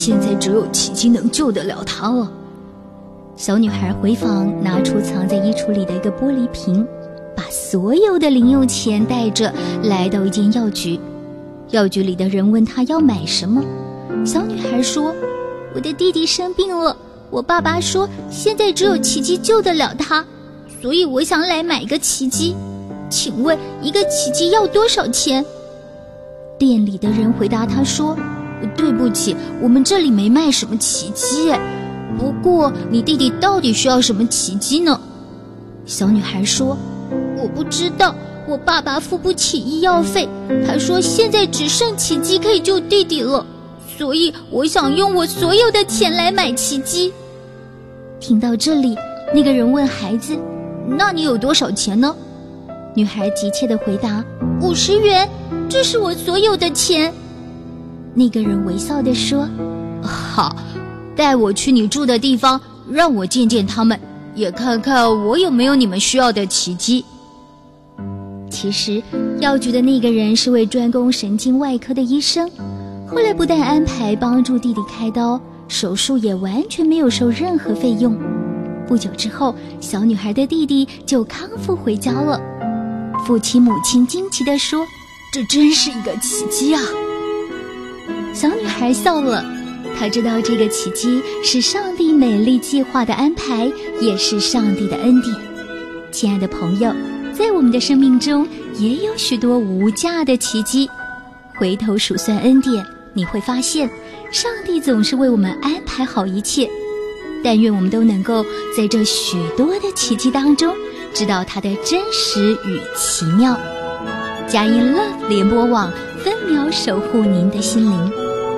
现在只有奇迹能救得了他了。小女孩回房，拿出藏在衣橱里的一个玻璃瓶，把所有的零用钱带着来到一间药局。药局里的人问她要买什么，小女孩说：我的弟弟生病了，我爸爸说现在只有奇迹救得了他，所以我想来买个奇迹，请问一个奇迹要多少钱？店里的人回答她说：对不起，我们这里没卖什么奇迹，不过你弟弟到底需要什么奇迹呢？小女孩说：我不知道，我爸爸付不起医药费，他说现在只剩奇迹可以救弟弟了，所以我想用我所有的钱来买奇迹。听到这里，那个人问孩子：那你有多少钱呢？女孩急切地回答：50元，这是我所有的钱。那个人微笑地说：好，带我去你住的地方，让我见见他们，也看看我有没有你们需要的奇迹。其实药局的那个人是位专攻神经外科的医生，后来不但安排帮助弟弟开刀，手术也完全没有收任何费用。不久之后，小女孩的弟弟就康复回家了。父亲母亲惊奇地说：这真是一个奇迹啊！小女孩笑了，她知道这个奇迹是上帝美丽计划的安排，也是上帝的恩典。亲爱的朋友，在我们的生命中也有许多无价的奇迹，回头数算恩典，你会发现上帝总是为我们安排好一切。但愿我们都能够在这许多的奇迹当中知道它的真实与奇妙。佳音 Love 联播网分秒守护您的心灵。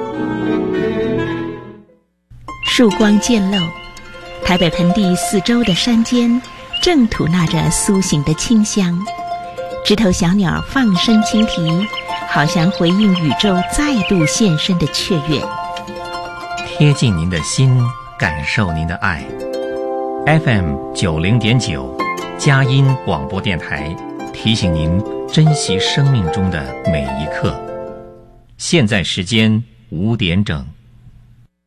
曙光渐露，台北盆地四周的山间正吐纳着苏醒的清香，枝头小鸟放声轻啼，好像回应宇宙再度现身的雀跃。 贴近您的心，感受您的爱。FM 90.9佳音广播电台提醒您珍惜生命中的每一刻。现在时间5点整。